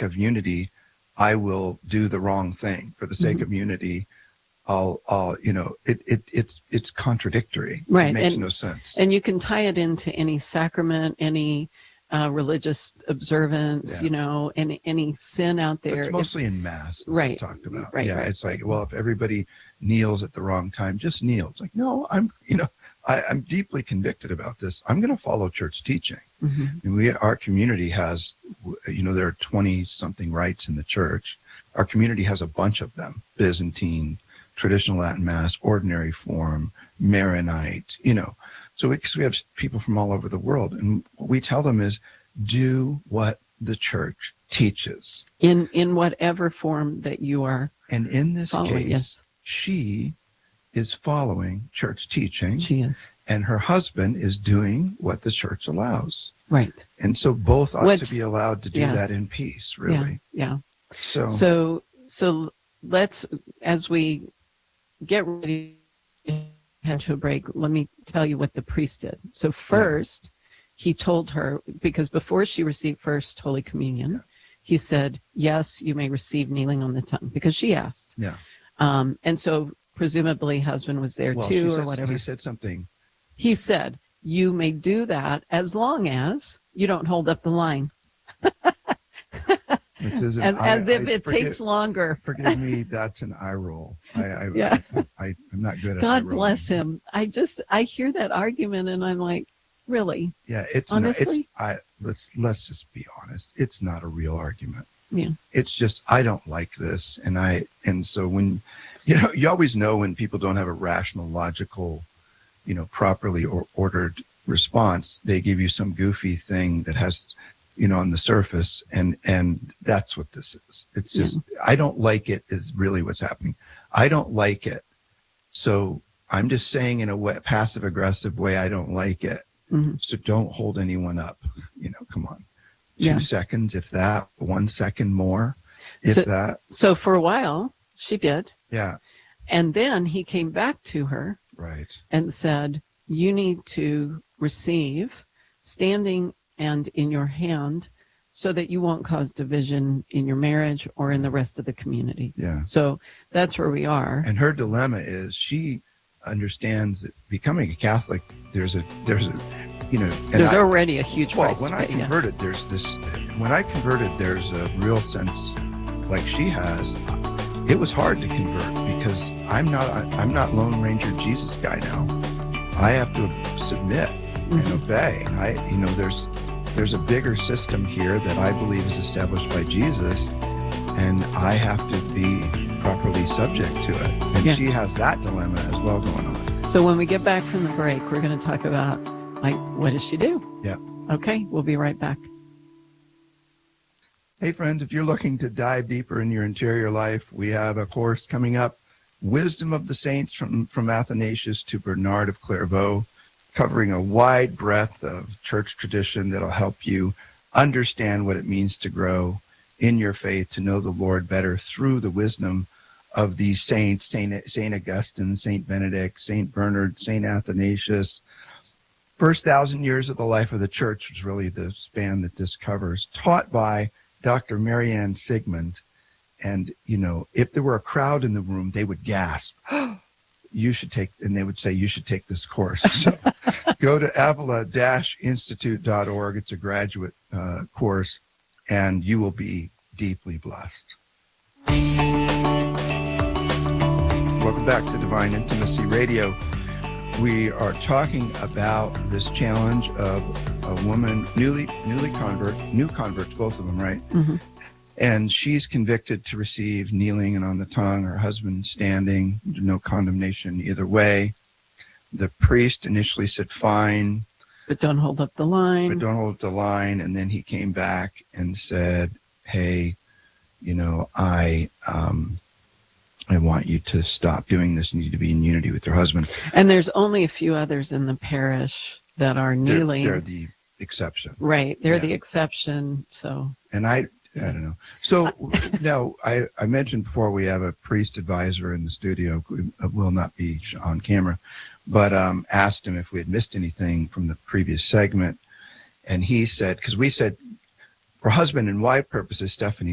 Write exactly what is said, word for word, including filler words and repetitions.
sake of unity, I will do the wrong thing. For the sake mm-hmm. of unity, I'll, I'll, you know, it, it, it's, it's contradictory. Right. It makes and, no sense. And you can tie it into any sacrament, any uh, religious observance, yeah. you know, any, any sin out there. It's mostly if, in mass. This right. is talked about. Right. Yeah. Right, it's right. like, well, if everybody kneels at the wrong time, just kneel. It's like, no, I'm, you know, I, I'm deeply convicted about this. I'm going to follow church teaching. Mm-hmm. And we, our community has, you know, there are twenty something rites in the church. Our community has a bunch of them: Byzantine, traditional Latin Mass, ordinary form, Maronite, you know. So we, we have people from all over the world. And what we tell them is, do what the church teaches. In in whatever form that you are And in this following, case, yes. she is following church teaching. She is. And her husband is doing what the church allows. Right. And so both ought What's, to be allowed to do yeah. that in peace, really. Yeah. yeah. So, so, so let's, as we get ready to head to a break, let me tell you what the priest did. So first, yeah. he told her, because before she received First Holy Communion, yeah. he said, yes, you may receive kneeling on the tongue, because she asked. Yeah. Um, and so presumably husband was there well, too, or said, whatever. He said something. He said, you may do that as long as you don't hold up the line. Which is an as, eye, as if I, it forgive, takes longer. Forgive me, that's an eye roll. I, I, yeah. I, I, I'm not good at God eye bless rolling. him. I just, I hear that argument and I'm like, really? Yeah, it's honestly. Not, it's, I, let's, let's just be honest. It's not a real argument. Yeah. It's just, I don't like this. And I, and so when, you know, you always know when people don't have a rational, logical, you know, properly or ordered response, they give you some goofy thing that has, you know, on the surface, and and that's what this is. It's just, yeah. I don't like it is really what's happening. I don't like it. So I'm just saying in a way, passive aggressive way, I don't like it. Mm-hmm. So don't hold anyone up. You know, come on. Two yeah. seconds, if that, one second more, if so, that. So for a while, she did. Yeah. And then he came back to her. Right. And said, you need to receive standing and in your hand so that you won't cause division in your marriage or in the rest of the community. Yeah. So that's where we are. And her dilemma is she understands that becoming a Catholic, there's a, there's a, you know. And there's I, already a huge well, price when to I pay, converted, yeah. there's this, when I converted, there's a real sense like she has. It was hard to convert because I'm not, I'm not Lone Ranger Jesus guy now. I have to submit mm-hmm. and obey. I, you know, there's, there's a bigger system here that I believe is established by Jesus, and I have to be properly subject to it. And yeah. she has that dilemma as well going on. So when we get back from the break, we're going to talk about, like, what does she do? Yeah. Okay, we'll be right back. Hey, friends, if you're looking to dive deeper in your interior life, we have a course coming up, Wisdom of the Saints, from, from Athanasius to Bernard of Clairvaux, covering a wide breadth of church tradition that'll help you understand what it means to grow in your faith, to know the Lord better through the wisdom of these saints, Saint, Saint Augustine, Saint Benedict, Saint Bernard, Saint Athanasius. First thousand years of the life of the church was really the span that this covers, taught by Doctor Marianne Sigmund. And, you know, if there were a crowd in the room, they would gasp, oh, you should take, and they would say, you should take this course. So go to avila dash institute dot org. It's a graduate uh, course, and you will be deeply blessed. Welcome back to Divine Intimacy Radio. We are talking about this challenge of a woman, newly newly convert, new converts, both of them, right? Mm-hmm. And she's convicted to receive kneeling and on the tongue, her husband standing, no condemnation either way. The priest initially said, fine. But don't hold up the line. But don't hold up the line. And then he came back and said, hey, you know, I um, I want you to stop doing this. You need to be in unity with your husband. And there's only a few others in the parish that are kneeling. They're, they're the exception. Right. They're yeah. the exception. So. And I... I don't know. So now I, I mentioned before we have a priest advisor in the studio who will not be on camera, but um, asked him if we had missed anything from the previous segment. And he said, because we said for husband and wife purposes, Stephanie,